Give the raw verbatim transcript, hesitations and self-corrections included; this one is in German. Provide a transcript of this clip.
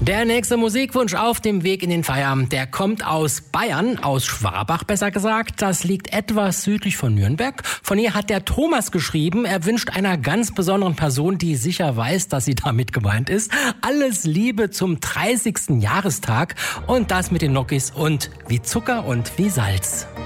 Der nächste Musikwunsch auf dem Weg in den Feierabend, der kommt aus Bayern, aus Schwabach besser gesagt. Das liegt etwas südlich von Nürnberg. Von hier hat der Thomas geschrieben, er wünscht einer ganz besonderen Person, die sicher weiß, dass sie damit gemeint ist, alles Liebe zum dreißigsten Jahrestag und das mit den Nokis und wie Zucker und wie Salz.